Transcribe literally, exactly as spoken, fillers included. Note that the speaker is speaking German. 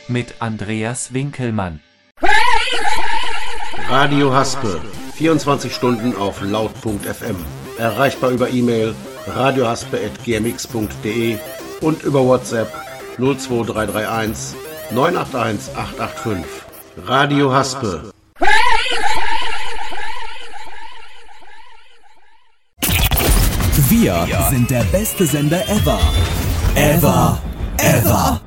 mit Andreas Winkelmann. Radio Haspe, vierundzwanzig Stunden auf laut.punkt f m. Erreichbar über E-Mail radiohaspe at g m x punkt d e und über WhatsApp null zwei drei drei eins neun acht eins acht acht fünf. Radio Haspe. Wir sind der beste Sender ever. Ever. Ever.